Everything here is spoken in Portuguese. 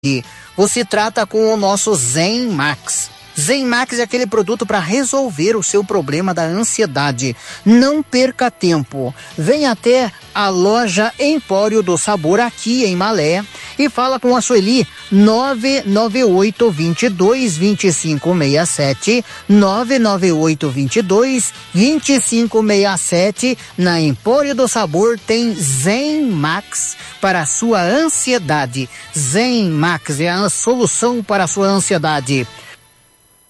Você trata com o nosso Zen Max. Zen Max é aquele produto para resolver o seu problema da ansiedade. Não perca tempo. Venha até a loja Empório do Sabor aqui em Malé e fala com a Sueli 998-22-2567, 998-22-2567. Na Empório do Sabor tem Zen Max para a sua ansiedade. Zen Max é a solução para a sua ansiedade.